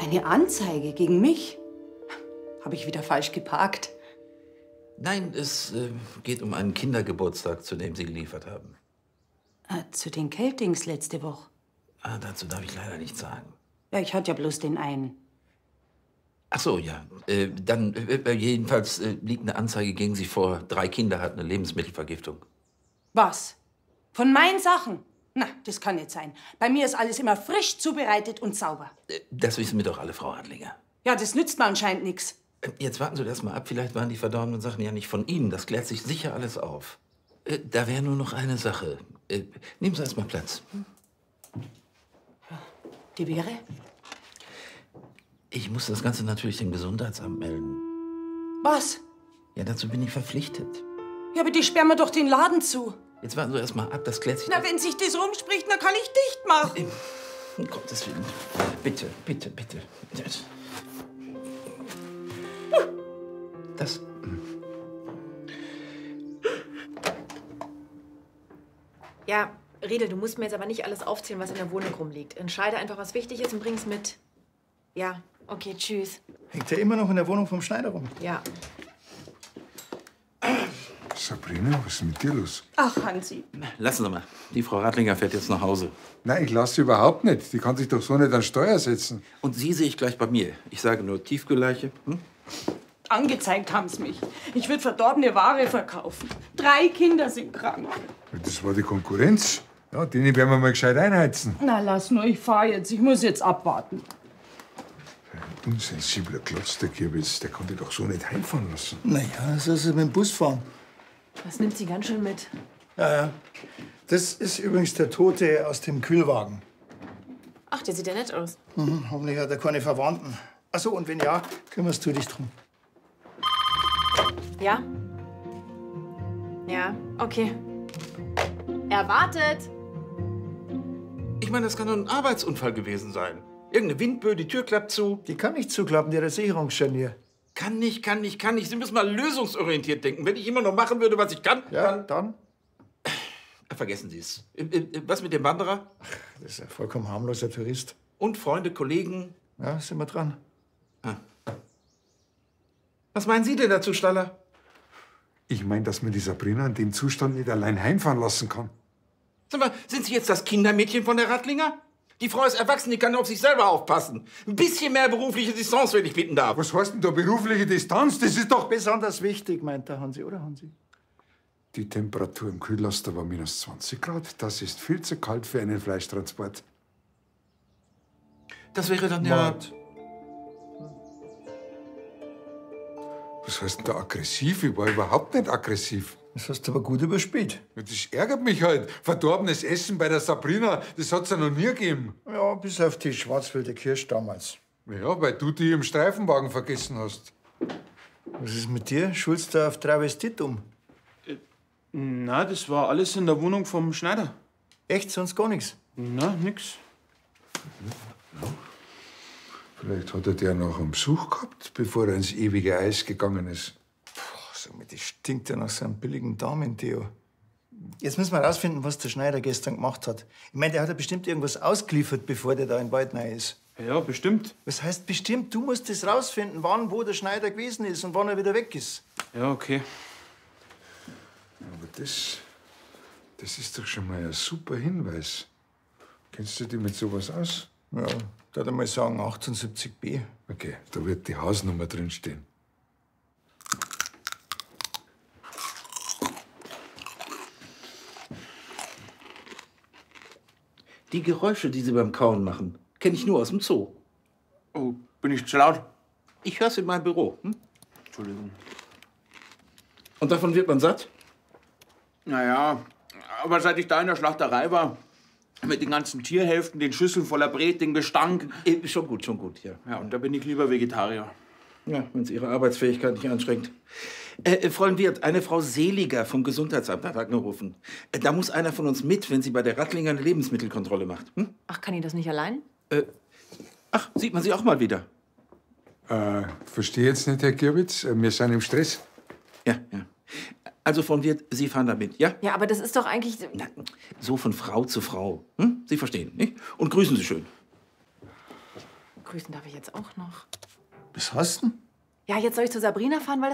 Eine Anzeige gegen mich? Habe ich wieder falsch geparkt? Nein, es geht um einen Kindergeburtstag, zu dem Sie geliefert haben. Zu den Keltings letzte Woche. Dazu darf ich leider nichts sagen. Ja, ich hatte ja bloß den einen. Ach so, ja. Dann jedenfalls liegt eine Anzeige gegen Sie vor. 3 Kinder hatten eine Lebensmittelvergiftung. Was? Von meinen Sachen? Na, das kann nicht sein. Bei mir ist alles immer frisch zubereitet und sauber. Das wissen wir doch alle, Frau Adlinger. Ja, das nützt mir anscheinend nichts. Jetzt warten Sie das mal ab. Vielleicht waren die verdorbenen Sachen ja nicht von Ihnen. Das klärt sich sicher alles auf. Da wäre nur noch eine Sache. Nehmen Sie erst mal Platz. Die wäre? Ich muss das Ganze natürlich dem Gesundheitsamt melden. Was? Ja, dazu bin ich verpflichtet. Ja, aber die sperren mir doch den Laden zu. Jetzt warten Sie erst mal ab. Das klärt sich... Na, wenn sich das rumspricht, dann kann ich dicht machen. Um Gottes Willen. Bitte, bitte, bitte. Das... Ja, Riedel, du musst mir jetzt aber nicht alles aufzählen, was in der Wohnung rumliegt. Entscheide einfach, was wichtig ist und bring's mit. Ja, okay, tschüss. Hängt er immer noch in der Wohnung vom Schneider rum? Ja. Sabrina, was ist mit dir los? Ach, Hansi. Lassen Sie mal. Die Frau Radlinger fährt jetzt nach Hause. Nein, ich lasse sie überhaupt nicht. Die kann sich doch so nicht an Steuer setzen. Und Sie sehe ich gleich bei mir. Ich sage nur Tiefkühlleiche. Hm? Angezeigt haben sie mich. Ich würde verdorbene Ware verkaufen. 3 Kinder sind krank. Das war die Konkurrenz. Ja, denen werden wir mal gescheit einheizen. Na, lass nur, ich fahr jetzt. Ich muss jetzt abwarten. Ein unsensibler Klotz, der Kirbitz, der konnte doch so nicht heimfahren lassen. Naja, soll sie mit dem Bus fahren. Das nimmt sie ganz schön mit. Ja, ja. Das ist übrigens der Tote aus dem Kühlwagen. Ach, der sieht ja nett aus. Mhm, hoffentlich hat er keine Verwandten. Ach so, und wenn ja, kümmerst du dich drum. Ja? Ja, okay. Er wartet. Ich meine, das kann doch ein Arbeitsunfall gewesen sein. Irgendeine Windböe, die Tür klappt zu. Die kann nicht zuklappen, der Sicherungsscharnier. Kann nicht. Sie müssen mal lösungsorientiert denken. Wenn ich immer noch machen würde, was ich kann, Ja, dann? Vergessen Sie es. Was mit dem Wanderer? Das ist ein vollkommen harmloser Tourist. Und Freunde, Kollegen? Ja, sind wir dran. Was meinen Sie denn dazu, Staller? Ich meine, dass man die Sabrina in dem Zustand nicht allein heimfahren lassen kann. Sag mal, sind Sie jetzt das Kindermädchen von der Radlinger? Die Frau ist erwachsen, die kann auf sich selber aufpassen. Ein bisschen mehr berufliche Distanz, wenn ich bitten darf. Was heißt denn da berufliche Distanz? Das ist doch... Besonders wichtig, meint der Hansi, oder Hansi? Die Temperatur im Kühllaster war minus 20 Grad. Das ist viel zu kalt für einen Fleischtransport. Das wäre dann ja... Was heißt denn da aggressiv? Ich war überhaupt nicht aggressiv. Das hast du aber gut überspielt. Ja, das ärgert mich halt. Verdorbenes Essen bei der Sabrina, das hat's ja noch nie gegeben. Ja, bis auf die Schwarzwälder Kirsch damals. Ja, weil du die im Streifenwagen vergessen hast. Was ist mit dir? Schulst du auf Travestit um? Na, das war alles in der Wohnung vom Schneider. Echt? Sonst gar nichts? Na, nix. Vielleicht hat er der noch einen Besuch gehabt, bevor er ins ewige Eis gegangen ist. Sag mal, das stinkt ja nach so einem billigen Damen-Theo. Jetzt müssen wir rausfinden, was der Schneider gestern gemacht hat. Ich meine, der hat ja bestimmt irgendwas ausgeliefert, bevor der da in den Wald rein ist. Ja, bestimmt. Was heißt bestimmt? Du musst das rausfinden, wann, wo der Schneider gewesen ist und wann er wieder weg ist. Ja, okay. Aber das ist doch schon mal ein super Hinweis. Kennst du dich mit sowas aus? Ja, da würde ich mal sagen 78b. Okay, da wird die Hausnummer drinstehen. Die Geräusche, die Sie beim Kauen machen, kenne ich nur aus dem Zoo. Oh, bin ich zu laut? Ich höre es in meinem Büro. Hm? Entschuldigung. Und davon wird man satt? Naja, aber seit ich da in der Schlachterei war, mit den ganzen Tierhälften, den Schüsseln voller Bret, den Gestank. Schon gut, ja. Ja, und da bin ich lieber Vegetarier. Ja, wenn es Ihre Arbeitsfähigkeit nicht einschränkt. Fräulein Wirth, eine Frau Seliger vom Gesundheitsamt hat angerufen. Da muss einer von uns mit, wenn sie bei der Radlinger eine Lebensmittelkontrolle macht. Hm? Ach, kann ich das nicht allein? Ach, sieht man sie auch mal wieder? Verstehe jetzt nicht, Herr Kirbitz. Wir sind im Stress. Ja. Also, Frau Wirth, Sie fahren da mit, ja? Ja, aber das ist doch eigentlich... Na, so von Frau zu Frau. Hm? Sie verstehen, nicht? Und grüßen Sie schön. grüßen darf ich jetzt auch noch. Was hast du denn? Ja, jetzt soll ich zu Sabrina fahren, weil